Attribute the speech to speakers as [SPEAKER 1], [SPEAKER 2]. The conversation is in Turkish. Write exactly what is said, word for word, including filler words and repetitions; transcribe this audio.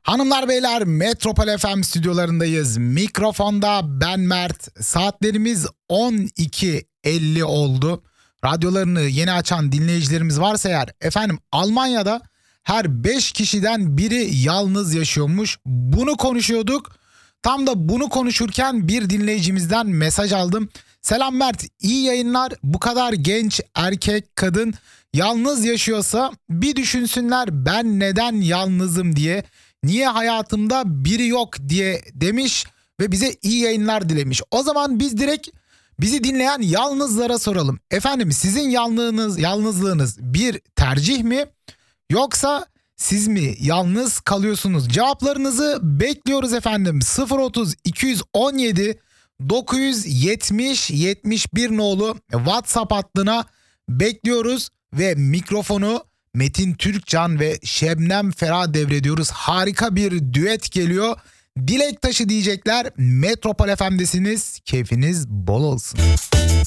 [SPEAKER 1] Hanımlar beyler, Metropol F M stüdyolarındayız. Mikrofonda ben Mert. Saatlerimiz on iki elli oldu. Radyolarını yeni açan dinleyicilerimiz varsa eğer, efendim Almanya'da her beş kişiden biri yalnız yaşıyormuş. Bunu konuşuyorduk. Tam da bunu konuşurken bir dinleyicimizden mesaj aldım. Selam Mert, iyi yayınlar. Bu kadar genç erkek, kadın yalnız yaşıyorsa bir düşünsünler, ben neden yalnızım diye. Niye hayatımda biri yok diye demiş ve bize iyi yayınlar dilemiş. O zaman biz direkt bizi dinleyen yalnızlara soralım. Efendim, sizin yalnızlığınız, yalnızlığınız bir tercih mi, yoksa siz mi yalnız kalıyorsunuz? Cevaplarınızı bekliyoruz efendim. sıfır otuz iki on yedi dokuz yetmiş yetmiş bir nolu WhatsApp hattına bekliyoruz ve mikrofonu Metin Türkcan ve Şebnem Ferah devrediyoruz. Harika bir düet geliyor. Dilek taşı diyecekler. Metropol F M'desiniz. Keyfiniz bol olsun.